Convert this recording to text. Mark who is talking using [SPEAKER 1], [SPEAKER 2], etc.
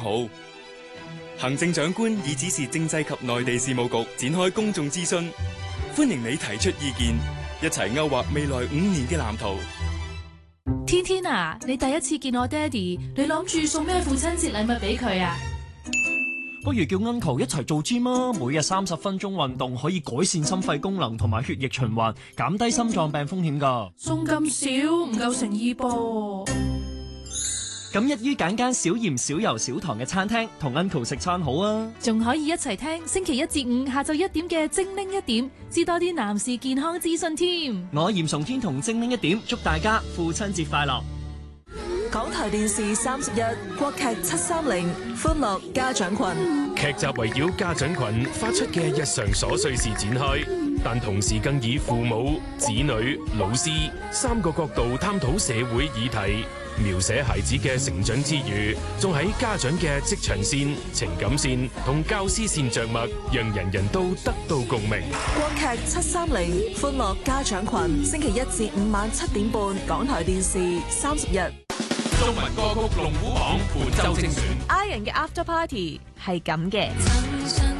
[SPEAKER 1] 好。行政長官已指示政制及內地事務局展開公眾諮詢，歡迎你提出意見，一齊勾畫未來5年嘅藍圖。
[SPEAKER 2] 天天啊，你第一次見我爹哋，你諗住送咩父親節禮物俾佢啊？
[SPEAKER 3] 不如叫 Uncle 一齊做 gym 啊！每日30分鐘運動可以改善心肺功能同埋血液循環，減低心臟病風險㗎。
[SPEAKER 2] 送咁少唔夠誠意噃。
[SPEAKER 3] 咁一於揀間少鹽少油少糖嘅餐廳，同 Uncle 食餐好啊！
[SPEAKER 2] 仲可以一齊聽星期1至5下晝1點嘅精靈一點，知多啲男士健康資訊添。
[SPEAKER 3] 我嚴崇天同精靈一點，祝大家父親節快樂！
[SPEAKER 4] 港台電視31國劇730歡樂家長群，
[SPEAKER 5] 劇集圍繞家長群發出嘅日常瑣碎事展開，但同時更以父母、子女、老師3個角度探討社會議題，描寫孩子嘅成長之餘，仲喺家長嘅職場線、情感線同教師線着墨，讓人人都得到共鳴。
[SPEAKER 4] 國劇730歡樂家長群，星期1至5晚7點半，港台電視30日。
[SPEAKER 6] 中文歌曲龍虎榜本周精選
[SPEAKER 7] ，Iron 嘅 After Party 係咁嘅。